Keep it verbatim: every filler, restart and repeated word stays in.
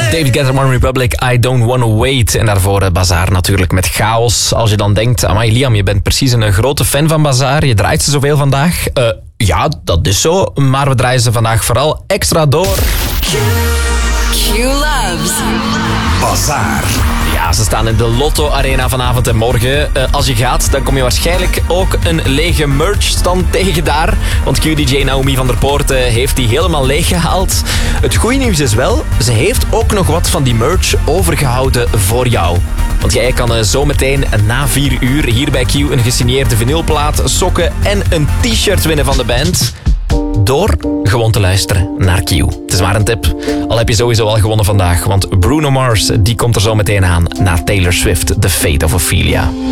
David Guetta, One Republic, I Don't Wanna Wait. En daarvoor uh, Bazaar natuurlijk met Chaos. Als je dan denkt, amai Liam, je bent precies een grote fan van Bazaar. Je draait ze zoveel vandaag. Uh, ja, dat is zo. Maar we draaien ze vandaag vooral extra door. Q loves Bazaar. Ja, ze staan in de Lotto Arena vanavond en morgen. Uh, als je gaat, dan kom je waarschijnlijk ook een lege merchstand tegen daar. Want Q D J Naomi van der Poort uh, heeft die helemaal leeggehaald. Het goede nieuws is wel, ze heeft ook nog wat van die merch overgehouden voor jou. Want jij kan uh, zo meteen na vier uur hier bij Q een gesigneerde vinylplaat, sokken en een t-shirt winnen van de band. Door gewoon te luisteren naar Q. Het is maar een tip. Al heb je sowieso al gewonnen vandaag. Want Bruno Mars die komt er zo meteen aan. Na Taylor Swift, The Fate of Ophelia.